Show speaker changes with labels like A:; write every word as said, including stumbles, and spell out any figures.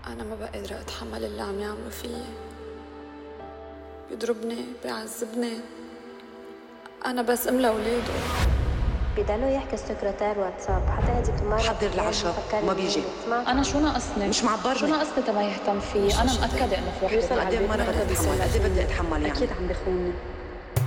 A: أنا ما بقى قادرة أتحمل اللي عم يعملوا فيي. بيضربني، بيعذبني. أنا بس أم لأولاده.
B: بيضلوا يحكي سكرتير واتساب، حتى هذيك المرة
C: حضر العشاء ما بيجي.
D: أنا شو ناقصني؟
C: مش معبرني.
D: شو ناقصني تما يهتم فيه؟ أنا مأكدة إنه في وحدة
B: يوصل قد ايه
C: مرة بدي أتحمل، قد ايه بدي أتحمل يعني؟
B: أكيد عم بخوني.